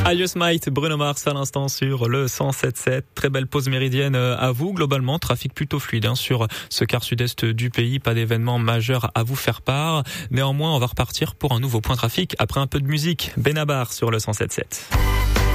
Yosemite, Bruno Mars à l'instant sur le 107.7. Très belle pause méridienne à vous. Globalement, trafic plutôt fluide sur ce quart sud-est du pays. Pas d'événements majeurs à vous faire part. Néanmoins, on va repartir pour un nouveau point trafic après un peu de musique. Benabar sur le 107.7.